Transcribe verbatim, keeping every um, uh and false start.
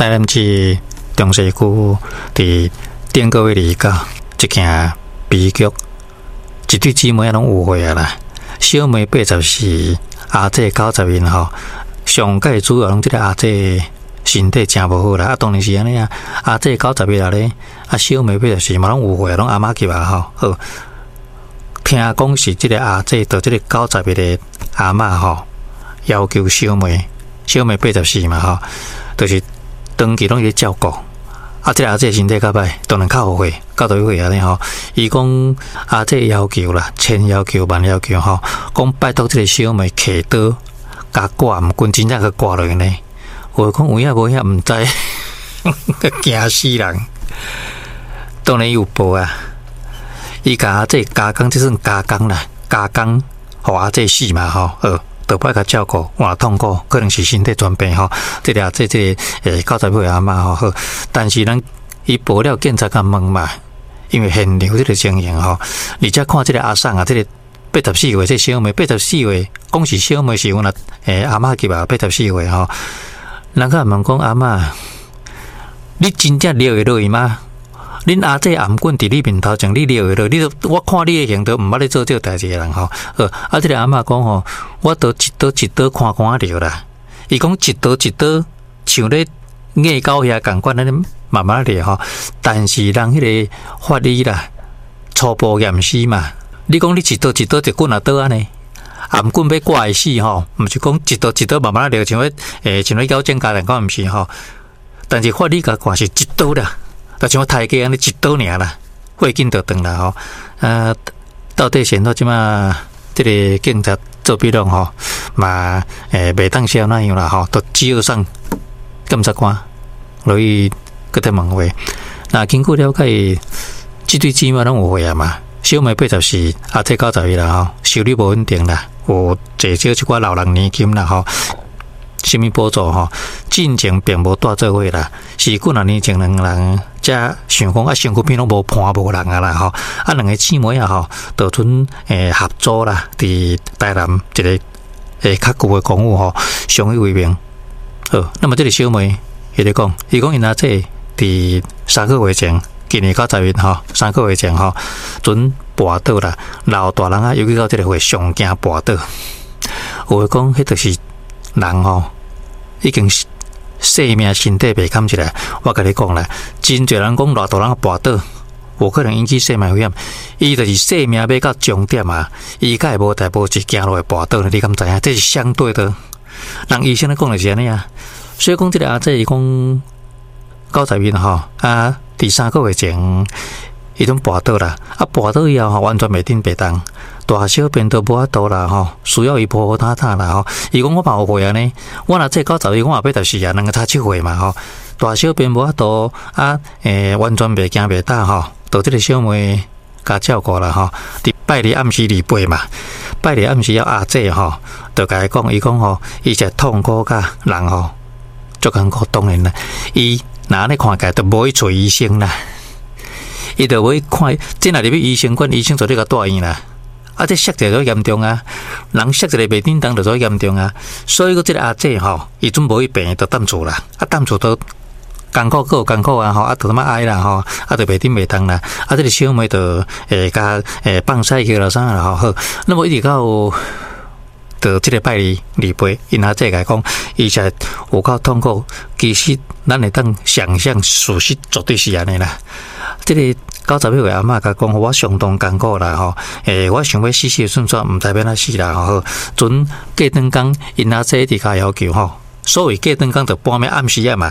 台南市中西区伫顶个月二九一件悲剧，一对姊妹拢有会啊啦。小妹八十四，阿姐九十因吼，上届主要拢即个阿姐身体真无好啦。啊，当然是安尼啊，阿姐九十一啊咧，啊小妹八十四嘛拢有会，拢阿妈级啊吼。好，听讲是即个阿姐到即个九十一个阿嬷吼，要求小妹，小妹八十四嘛吼，就是长期拢伊照顾。啊，即个阿姐身体较歹，当然较后悔，九十一岁安尼吼。伊讲阿姐要求啦，千要求万要求吼，讲拜托即个小妹揢刀甲挂，毋管真正去挂落去呢。我讲有影无影毋知，惊死人。当然有报啊，伊甲阿姐加工，即算加工啦，加工互阿姐死嘛吼，呃。都不甲照顾，换痛苦，可能是身体全病吼。这个这这个诶，九十岁阿嬷吼好，但是咱伊报了检查甲问嘛，因为现场这个情形吼，而且看这个阿婶啊，这个八十四岁这小妹，八十四岁，讲是小妹是阮啊诶阿嬷级吧，八十四岁吼。人家问讲阿嬷，你真正了会落去吗？恁阿姐颔棍伫你面头前，你了会落？你都我看你诶行都毋捌咧做这代志诶人吼。呃，啊，这个阿嬷讲吼，我都一刀一刀看看了啦。伊讲一刀一刀像咧硬狗遐共款安尼慢慢咧吼。但是人迄个法医啦，初步验尸嘛。你讲你一刀一刀一棍啊刀安尼，颔棍要挂会死吼，毋是讲一刀一刀慢慢咧，像咧诶像咧咬剪家人讲毋是吼。但是法医甲看是一刀啦。就像台阶安尼一刀尔啦，血紧就断啦吼。啊，到底现在即马即个警察做笔录吼，嘛诶袂当写那样啦吼，都只好送检察官落去搁再问话。那经过了解，即对姊妹拢有会啊嘛，小妹八十四，阿姐九十一啦吼，收入无稳定啦，有坐少一寡老人年金啦吼。什么补助吼？进前并无带做伙啦，是几若年前两人才想讲啊，身躯边拢无伴无人啊啦吼，啊两个姊妹啊吼，就准诶合作啦，伫台南一个诶较旧诶公寓吼，相依为命。好，那么这个小妹伊咧讲，伊讲因阿姐伫三个月前，今年九十一吼，三个月前吼，准跋倒啦，老大人啊，尤其到这个月上惊跋倒，有诶讲，迄就是人吼。已经生命身体袂堪起来，我甲你讲啦，真侪人讲偌大人跋倒，有可能引起生命危险。伊就是生命要到终点啊，伊甲会无代无志行落去跋倒呢？你敢知影？这是相对的，人医生咧讲的是安尼啊。所以讲这个阿姐伊讲九十一吼啊，第三个月前伊种跋倒啦，啊跋倒以后吼完全袂顶袂动。大小便都无法度啦吼，需要伊抱抱他他啦吼。伊讲我嘛有会安尼，我若这九十岁，我也八十四啊，两个差七岁嘛吼。大小便无法度啊，诶，完全袂惊袂打吼，到这个小妹甲照顾啦吼。伫拜日暗时二八嘛，拜日暗时要阿姐吼，就甲伊讲，伊讲吼，伊只痛苦甲人吼，足艰苦。当然啦，伊若安尼看起来，就无去找医生啦，伊就无去看，真若入去医生馆，医生就咧甲带院啦。啊，这摔一个严重啊，人摔一个袂叮当就做严重啊，所以个这个阿姐吼，伊准无去病，就踮厝啦，啊踮厝都艰苦够艰苦啊吼，啊就他妈哀啦吼，啊就袂叮袂当啦，啊这个小妹就诶甲诶放屎去了啥啦吼，好，那么一直到到这个拜二二八，因阿姐甲讲，伊才有够痛苦，其实咱会当想象事实绝对是安尼啦，这个。九十一岁阿嬷甲讲，我相当艰苦啦吼，诶，我想要死死顺顺，毋知要哪死啦吼。准过顿工，因阿姐伫家要求吼，所谓过顿工就半暝暗时啊嘛，